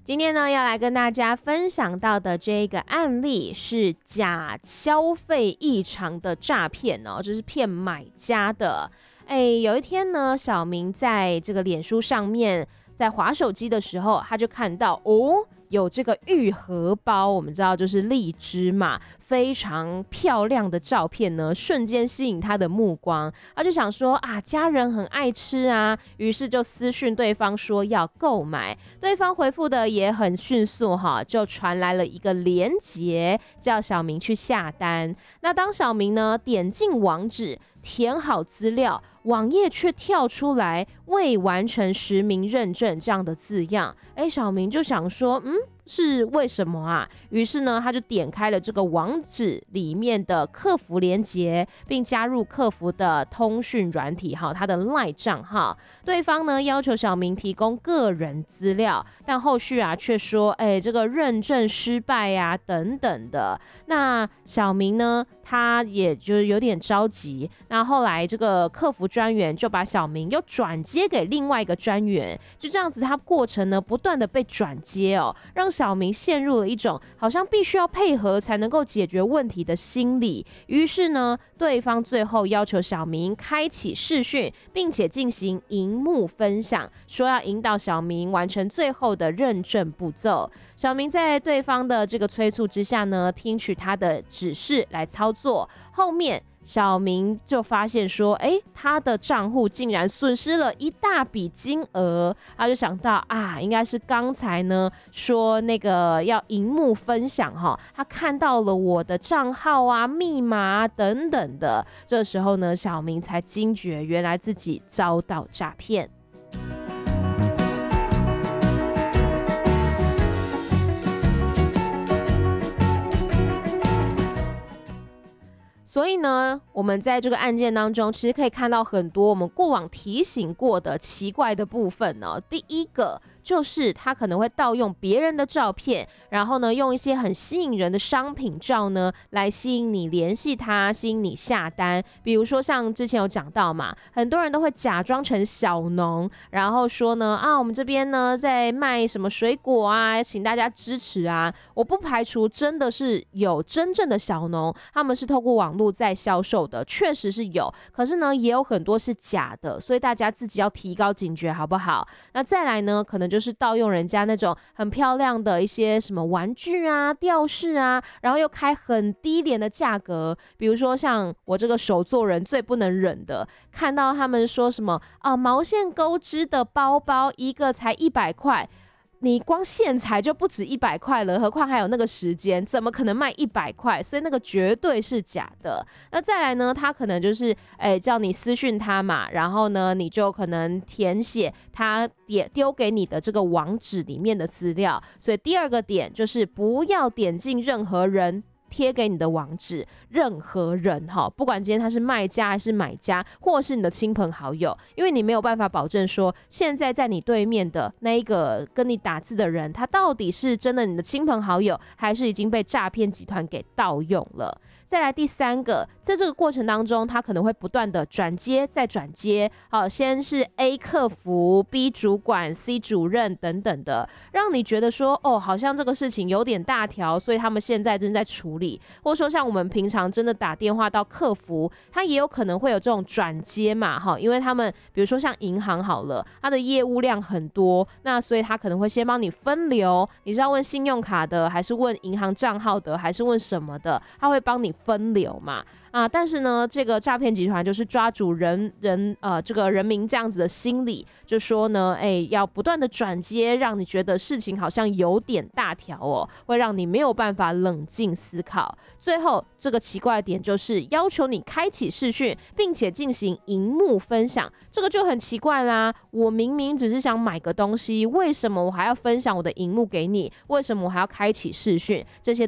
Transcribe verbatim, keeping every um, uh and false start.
今天呢，要来跟大家分享到的这个案例是假消费异常的诈骗哦，就是骗买家的。哎，有一天呢，小明在这个脸书上面在滑手机的时候，他就看到哦，有这个玉荷包，我们知道就是荔枝嘛，非常漂亮的照片呢，瞬间吸引他的目光。他就想说啊，家人很爱吃啊，于是就私讯对方说要购买。对方回复的也很迅速哈，就传来了一个连结，叫小明去下单。那当小明呢点进网址，填好资料，网页却跳出来未完成实名认证这样的字样。哎，小明就想说，嗯，是为什么啊？于是呢，他就点开了这个网址里面的客服连结，并加入客服的通讯软体哈，他的 LINE 账号。对方呢要求小明提供个人资料，但后续啊却说，哎，这个认证失败呀、啊、等等的。那小明呢，他也就有点着急。那后来这个客服专员就把小明又转接给另外一个专员，就这样子，他过程呢不断的被转接哦，让小明陷入了一种好像必须要配合才能够解决问题的心理。于是呢，对方最后要求小明开启视讯，并且进行荧幕分享，说要引导小明完成最后的认证步骤。小明在对方的这个催促之下呢，听取他的指示来操作。后面小明就发现说，哎，他的账户竟然损失了一大笔金额，他就想到啊，应该是刚才呢说那个要荧幕分享哈，他看到了我的账号啊、密码啊等等的。这时候呢，小明才惊觉，原来自己遭到诈骗。所以呢，我们在这个案件当中，其实可以看到很多我们过往提醒过的奇怪的部分呢。第一个就是他可能会盗用别人的照片，然后呢，用一些很吸引人的商品照呢，来吸引你联系他，吸引你下单。比如说像之前有讲到嘛，很多人都会假装成小农，然后说呢，啊，我们这边呢在卖什么水果啊，请大家支持啊。我不排除真的是有真正的小农，他们是透过网络在销售的，确实是有，可是呢，也有很多是假的，所以大家自己要提高警觉，好不好？那再来呢，可能就是盗用人家那种很漂亮的一些什么玩具啊、吊饰啊，然后又开很低廉的价格。比如说像我这个手作人最不能忍的，看到他们说什么啊，毛线钩织的包包一个才一百块。你光线材就不止一百块了，何况还有那个时间，怎么可能卖一百块？所以那个绝对是假的。那再来呢，他可能就是哎叫你私讯他嘛，然后呢你就可能填写他点丢给你的这个网址里面的资料。所以第二个点就是不要点进任何人贴给你的网址，任何人哈，不管今天他是卖家还是买家，或是你的亲朋好友，因为你没有办法保证说现在在你对面的那一个跟你打字的人，他到底是真的你的亲朋好友，还是已经被诈骗集团给盗用了。再来第三个，在这个过程当中，他可能会不断的转接再转接，好，先是 A 客服、B 主管、C 主任等等的，让你觉得说，哦，好像这个事情有点大条，所以他们现在正在处理，或者说像我们平常真的打电话到客服，他也有可能会有这种转接嘛，哈，因为他们比如说像银行好了，他的业务量很多，那所以他可能会先帮你分流，你是要问信用卡的，还是问银行账号的，还是问什么的，他会帮你分流嘛。啊，但是呢，这个诈骗集团就是抓住人人呃这个人民这样子的心理，就说呢，哎，要不断的转接，让你觉得事情好像有点大条哦，会让你没有办法冷静思考。最后这个奇怪的点就是要求你开启视讯，并且进行荧幕分享，这个就很奇怪啦。我明明只是想买个东西，为什么我还要分享我的荧幕给你？为什么我还要开启视讯？这些